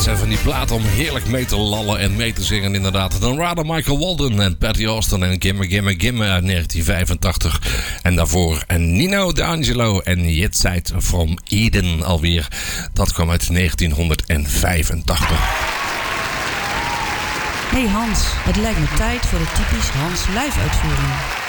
dit zijn van die platen om heerlijk mee te lallen en mee te zingen inderdaad. Dan raden Michael Walden en Patty Austin en Gimme Gimme Gimme uit 1985. En daarvoor Nino D'Angelo en Yet Side from Eden alweer. Dat kwam uit 1985. Hey Hans, het lijkt me tijd voor de typisch Hans live uitvoering.